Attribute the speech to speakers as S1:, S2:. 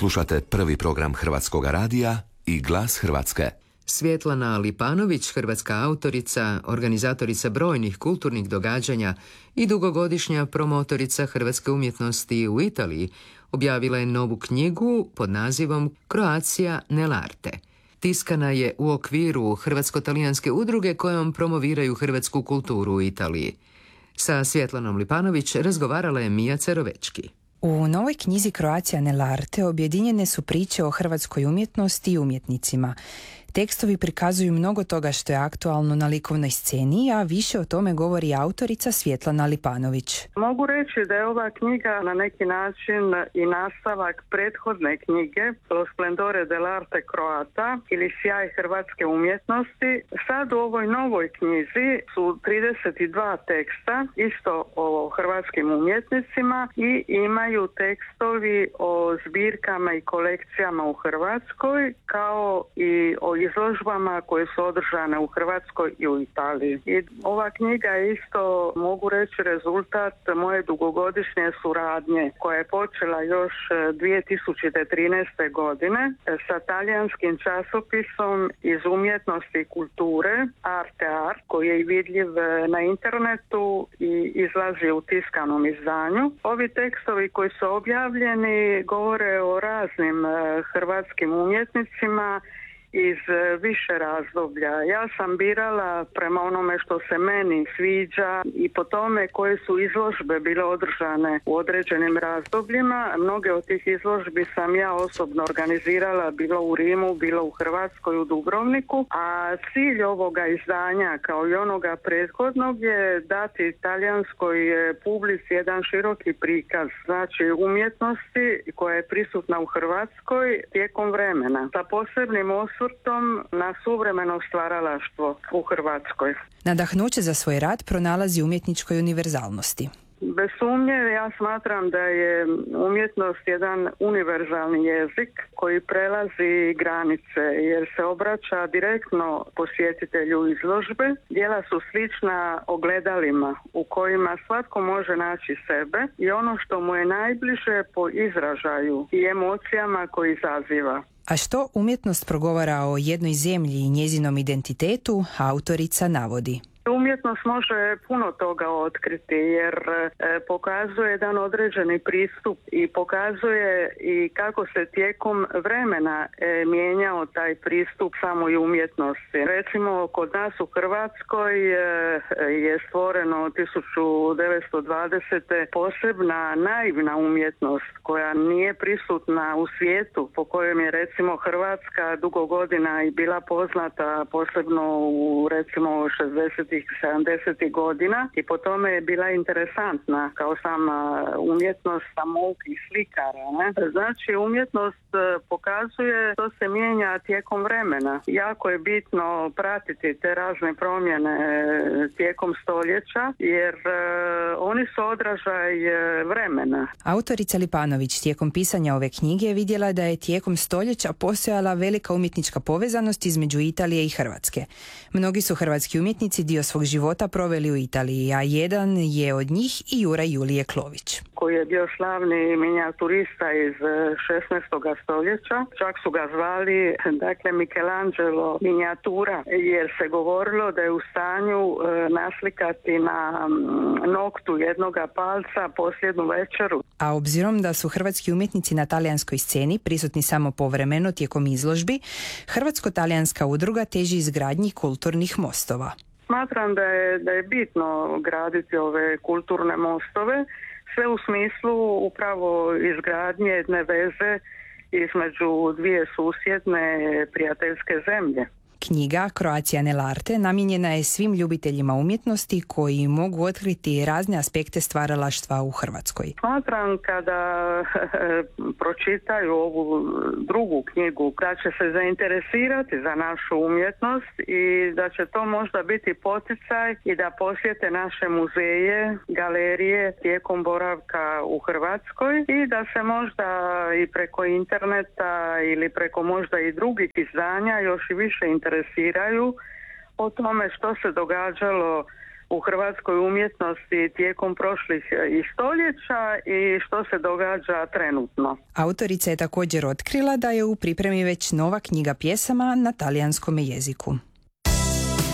S1: Slušate prvi program Hrvatskog radija i Glas Hrvatske.
S2: Svjetlana Lipanović, hrvatska autorica, organizatorica brojnih kulturnih događanja i dugogodišnja promotorica hrvatske umjetnosti u Italiji, objavila je novu knjigu pod nazivom Croatia nell'arte. Tiskana je u okviru Hrvatsko-talijanske udruge kojom promoviraju hrvatsku kulturu u Italiji. Sa Svjetlanom Lipanović razgovarala je Mija Cerovečki.
S3: U novoj knjizi Croatia nell'arte objedinjene su priče o hrvatskoj umjetnosti i umjetnicima. Tekstovi prikazuju mnogo toga što je aktualno na likovnoj sceni, a više o tome govori autorica Svjetlana Lipanović.
S4: Mogu reći da je ova knjiga na neki način i nastavak prethodne knjige Lo splendore dell'arte croata ili Sjaj hrvatske umjetnosti. Sad u ovoj novoj knjizi su 32 teksta, isto o hrvatskim umjetnicima, i imaju tekstovi o zbirkama i kolekcijama u Hrvatskoj, kao i o izložbama koje su održane u Hrvatskoj i u Italiji. I ova knjiga je isto, mogu reći, rezultat moje dugogodišnje suradnje koja je počela još 2013. godine sa talijanskim časopisom iz umjetnosti i kulture Arte Art, koji je vidljiv na internetu i izlazi u tiskanom izdanju. Ovi tekstovi koji su objavljeni govore o raznim hrvatskim umjetnicima iz više razdoblja. Ja sam birala prema onome što se meni sviđa i po tome koje su izložbe bile održane u određenim razdobljima. Mnoge od tih izložbi sam ja osobno organizirala, bilo u Rimu, bilo u Hrvatskoj, u Dubrovniku, a cilj ovoga izdanja, kao i onoga prethodnog, je dati talijanskoj publici jedan široki prikaz, znači umjetnosti koja je prisutna u Hrvatskoj tijekom vremena, sa posebnim osvrtom na suvremeno stvaralaštvo u Hrvatskoj.
S3: Nadahnuće za svoj rad pronalazi umjetničkoj univerzalnosti.
S4: Bez sumnje, ja smatram da je umjetnost jedan univerzalni jezik koji prelazi granice, jer se obraća direktno posjetitelju izložbe. Djela su slična ogledalima u kojima svatko može naći sebe i ono što mu je najbliže po izražaju i emocijama koji izaziva.
S3: A što umjetnost progovara o jednoj zemlji i njezinom identitetu, autorica navodi.
S4: Umjetnost može puno toga otkriti jer pokazuje jedan određeni pristup i pokazuje i kako se tijekom vremena mijenjao taj pristup samoj umjetnosti. Recimo, kod nas u Hrvatskoj je stvoreno 1920. posebna naivna umjetnost koja nije prisutna u svijetu, po kojem je recimo Hrvatska dugo godina i bila poznata, posebno u recimo 60. 70. godina, i po tome je bila interesantna kao sama umjetnost samoukih slikara. Ne? Znači, umjetnost pokazuje što se mijenja tijekom vremena. Jako je bitno pratiti te razne promjene tijekom stoljeća, jer oni su odražaj vremena.
S3: Autorica Lipanović tijekom pisanja ove knjige vidjela da je tijekom stoljeća postojala velika umjetnička povezanost između Italije i Hrvatske. Mnogi su hrvatski umjetnici dio svog života proveli u Italiji, a jedan je od njih i Juraj Julije Klović,
S4: koji je bio slavni minijaturista iz 16. stoljeća. Čak su ga zvali, dakle, Michelangelo minijatura, jer se govorilo da je u stanju naslikati na noktu jednoga palca posljednju večeru.
S3: A obzirom da su hrvatski umjetnici na talijanskoj sceni prisutni samo povremeno tijekom izložbi, Hrvatsko-talijanska udruga teži izgradnji kulturnih mostova.
S4: Smatram da je bitno graditi ove kulturne mostove, sve u smislu upravo izgradnje jedne veze između dvije susjedne prijateljske zemlje.
S3: Knjiga Croatia nell'arte namijenjena je svim ljubiteljima umjetnosti koji mogu otkriti razne aspekte stvaralaštva u Hrvatskoj.
S4: Smatram kada pročitaju ovu drugu knjigu da će se zainteresirati za našu umjetnost i da će to možda biti poticaj i da posjete naše muzeje, galerije tijekom boravka u Hrvatskoj i da se možda i preko interneta ili preko možda i drugih izdanja još i više interesiraju o tome što se događalo u hrvatskoj umjetnosti tijekom prošlih i stoljeća i što se događa trenutno.
S3: Autorica je također otkrila da je u pripremi već nova knjiga pjesama na talijanskom jeziku.